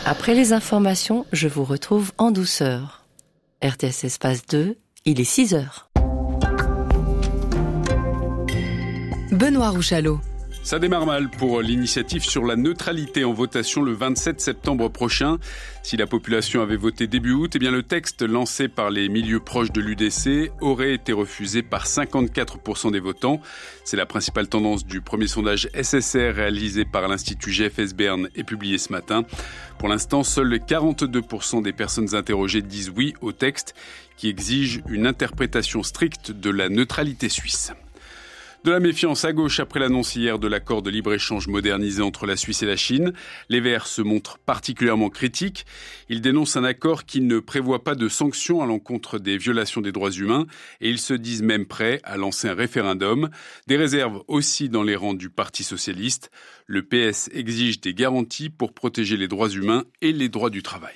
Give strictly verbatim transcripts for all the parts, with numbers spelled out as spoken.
Après les informations, je vous retrouve en douceur. R T S Espace deux, il est six heures. Benoît Rouchalot. Ça démarre mal pour l'initiative sur la neutralité en votation le vingt-sept septembre prochain. Si la population avait voté début août, eh bien le texte lancé par les milieux proches de l'U D C aurait été refusé par cinquante-quatre pour cent des votants. C'est la principale tendance du premier sondage S S R réalisé par l'Institut G F S Berne et publié ce matin. Pour l'instant, seuls quarante-deux pour cent des personnes interrogées disent oui au texte qui exige une interprétation stricte de la neutralité suisse. De la méfiance à gauche après l'annonce hier de l'accord de libre-échange modernisé entre la Suisse et la Chine. Les Verts se montrent particulièrement critiques. Ils dénoncent un accord qui ne prévoit pas de sanctions à l'encontre des violations des droits humains et ils se disent même prêts à lancer un référendum. Des réserves aussi dans les rangs du Parti socialiste. Le P S exige des garanties pour protéger les droits humains et les droits du travail.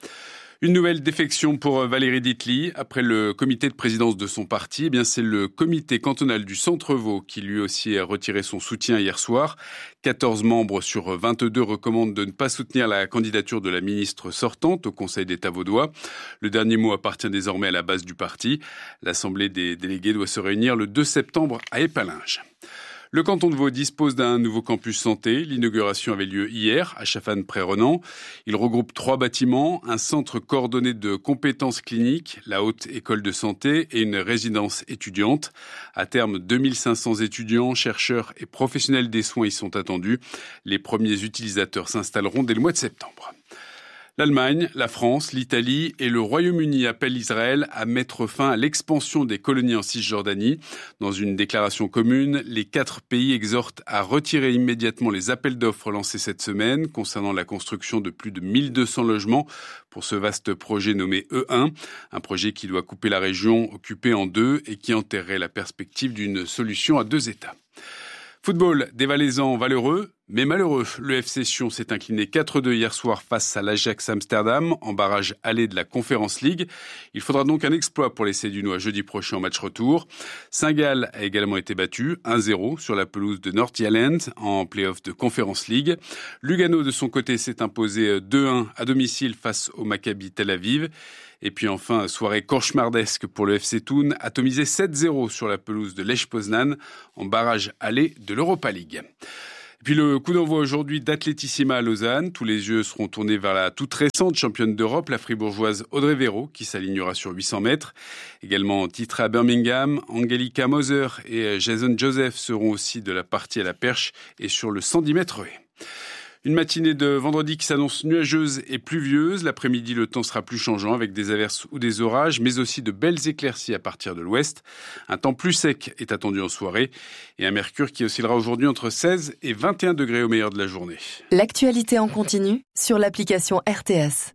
Une nouvelle défection pour Valérie Dietli. Après le comité de présidence de son parti, eh bien c'est le comité cantonal du Centre-Vaud qui lui aussi a retiré son soutien hier soir. quatorze membres sur vingt-deux recommandent de ne pas soutenir la candidature de la ministre sortante au Conseil d'État vaudois. Le dernier mot appartient désormais à la base du parti. L'Assemblée des délégués doit se réunir le deux septembre à Épalinges. Le canton de Vaud dispose d'un nouveau campus santé. L'inauguration avait lieu hier à Chafannes-près-Renan. Il regroupe trois bâtiments, un centre coordonné de compétences cliniques, la haute école de santé et une résidence étudiante. À terme, deux mille cinq cents étudiants, chercheurs et professionnels des soins y sont attendus. Les premiers utilisateurs s'installeront dès le mois de septembre. L'Allemagne, la France, l'Italie et le Royaume-Uni appellent Israël à mettre fin à l'expansion des colonies en Cisjordanie. Dans une déclaration commune, les quatre pays exhortent à retirer immédiatement les appels d'offres lancés cette semaine concernant la construction de plus de mille deux cents logements pour ce vaste projet nommé E un, un projet qui doit couper la région occupée en deux et qui enterrerait la perspective d'une solution à deux États. Football, des Valaisans valeureux, mais malheureux. Le F C Sion s'est incliné quatre deux hier soir face à l'Ajax Amsterdam en barrage aller de la Conference League. Il faudra donc un exploit pour les Sédunois jeudi prochain en match retour. Saint-Gall a également été battu un zéro sur la pelouse de North-Yealand en play-off de Conference League. Lugano de son côté s'est imposé deux un à domicile face au Maccabi Tel Aviv. Et puis enfin, soirée cauchemardesque pour le F C Thun, atomisé sept zéro sur la pelouse de Lech Poznan en barrage aller de l'Europa League. Et puis le coup d'envoi aujourd'hui d'Athletissima à Lausanne. Tous les yeux seront tournés vers la toute récente championne d'Europe, la fribourgeoise Audrey Véro, qui s'alignera sur huit cents mètres. Également titrée à Birmingham, Angelika Moser et Jason Joseph seront aussi de la partie à la perche et sur le cent dix mètres haies. Une matinée de vendredi qui s'annonce nuageuse et pluvieuse. L'après-midi, le temps sera plus changeant avec des averses ou des orages, mais aussi de belles éclaircies à partir de l'ouest. Un temps plus sec est attendu en soirée et un mercure qui oscillera aujourd'hui entre seize et vingt et un degrés au meilleur de la journée. L'actualité en continu sur l'application R T S.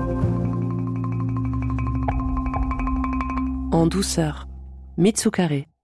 En douceur. Mitsukare.